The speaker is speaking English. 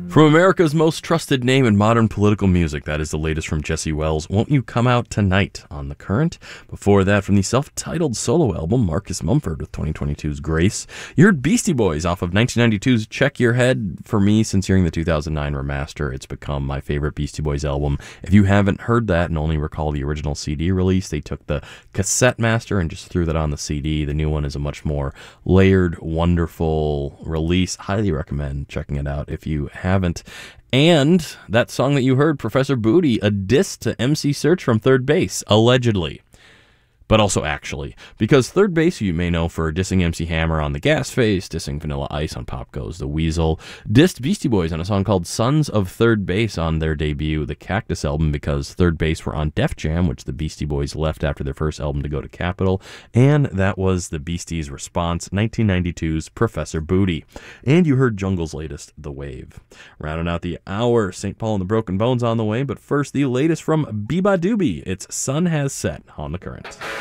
From America's most trusted name in modern political music, that is the latest from Jesse Wells, Won't You Come Out Tonight on The Current. Before that, from the self-titled solo album, Marcus Mumford with 2022's Grace. You heard Beastie Boys off of 1992's Check Your Head. For me, since hearing the 2009 remaster, it's become my favorite Beastie Boys album. If you haven't heard that and only recall the original CD release, they took the cassette master and just threw that on the CD. The new one is a much more layered, wonderful release. Highly recommend checking it out if you haven't. And that song that you heard, Professor Booty, a diss to MC Search from Third Base, allegedly. But also actually, because Third Base you may know for dissing MC Hammer on The Gas Face, dissing Vanilla Ice on Pop Goes the Weasel, dissed Beastie Boys on a song called Sons of Third Base on their debut, the Cactus album, because Third Base were on Def Jam, which the Beastie Boys left after their first album to go to Capitol, and that was the Beasties' response, 1992's Professor Booty. And you heard Jungle's latest, The Wave. Rounding out the hour, St. Paul and the Broken Bones on the way, but first the latest from Biba Doobie. It's Sun Has Set on The Current.